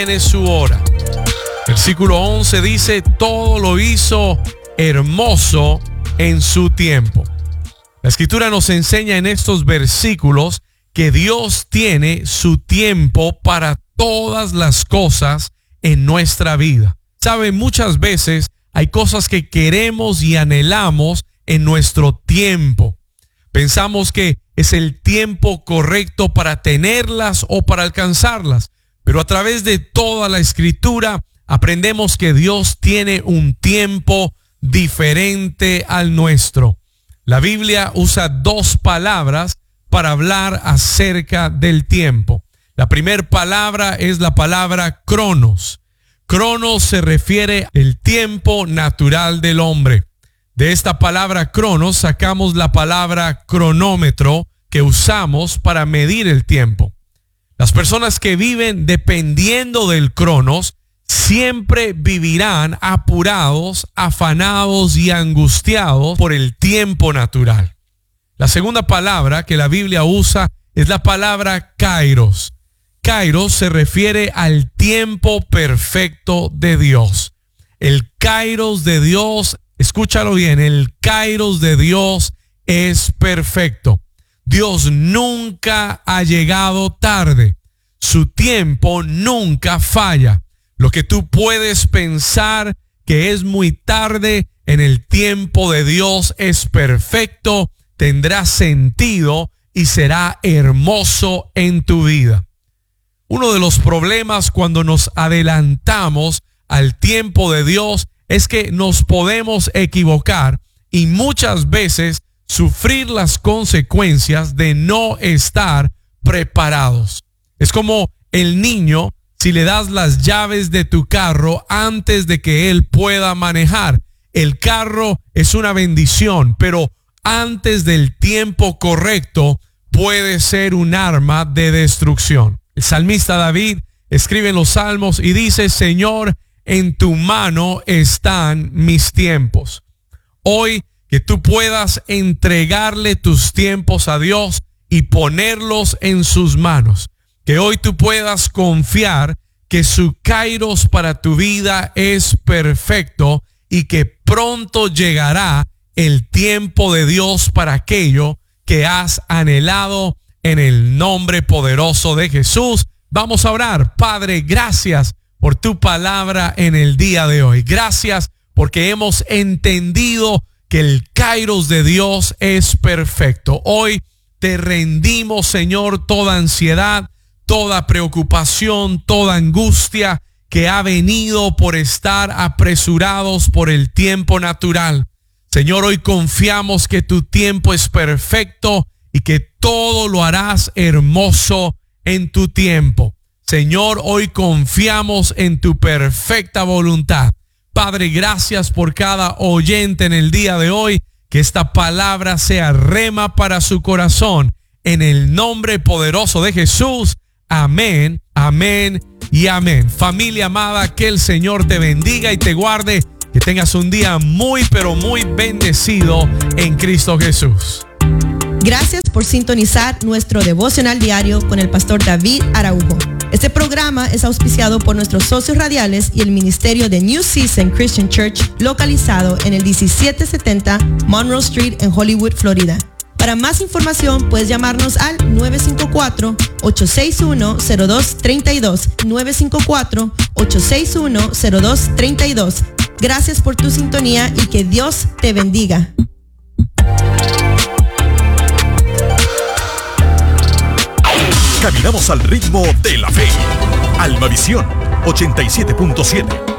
Viene su hora. Versículo 11 dice: todo lo hizo hermoso en su tiempo. La Escritura nos enseña en estos versículos que Dios tiene su tiempo para todas las cosas en nuestra vida. Sabe, muchas veces hay cosas que queremos y anhelamos en nuestro tiempo. Pensamos que es el tiempo correcto para tenerlas o para alcanzarlas, pero a través de toda la Escritura aprendemos que Dios tiene un tiempo diferente al nuestro. La Biblia usa dos palabras para hablar acerca del tiempo. La primera palabra es la palabra cronos. Cronos se refiere al tiempo natural del hombre. De esta palabra cronos sacamos la palabra cronómetro que usamos para medir el tiempo. Las personas que viven dependiendo del cronos siempre vivirán apurados, afanados y angustiados por el tiempo natural. La segunda palabra que la Biblia usa es la palabra kairos. Kairos se refiere al tiempo perfecto de Dios. El kairos de Dios, escúchalo bien, el kairos de Dios es perfecto. Dios nunca ha llegado tarde. Su tiempo nunca falla. Lo que tú puedes pensar que es muy tarde, en el tiempo de Dios es perfecto, tendrá sentido y será hermoso en tu vida. Uno de los problemas cuando nos adelantamos al tiempo de Dios es que nos podemos equivocar y muchas veces sufrir las consecuencias de no estar preparados. Es como el niño, si le das las llaves de tu carro antes de que él pueda manejar. El carro es una bendición, pero antes del tiempo correcto puede ser un arma de destrucción. El salmista David escribe en los Salmos y dice: Señor, en tu mano están mis tiempos. Hoy que tú puedas entregarle tus tiempos a Dios y ponerlos en sus manos. Que hoy tú puedas confiar que su kairos para tu vida es perfecto y que pronto llegará el tiempo de Dios para aquello que has anhelado en el nombre poderoso de Jesús. Vamos a orar. Padre, gracias por tu palabra en el día de hoy. Gracias porque hemos entendido que el kairos de Dios es perfecto. Hoy te rendimos, Señor, toda ansiedad, toda preocupación, toda angustia que ha venido por estar apresurados por el tiempo natural. Señor, hoy confiamos que tu tiempo es perfecto y que todo lo harás hermoso en tu tiempo. Señor, hoy confiamos en tu perfecta voluntad. Padre, gracias por cada oyente en el día de hoy. Que esta palabra sea rema para su corazón. En el nombre poderoso de Jesús. Amén, amén y amén. Familia amada, que el Señor te bendiga y te guarde. Que tengas un día muy, pero muy bendecido en Cristo Jesús. Gracias por sintonizar nuestro devocional diario con el pastor David Araujo. Este programa es auspiciado por nuestros socios radiales y el ministerio de New Season Christian Church, localizado en el 1770 Monroe Street en Hollywood, Florida. Para más información puedes llamarnos al 954-861-0232, 954-861-0232. Gracias por tu sintonía y que Dios te bendiga. Caminamos al ritmo de la fe. Almavisión 87.7.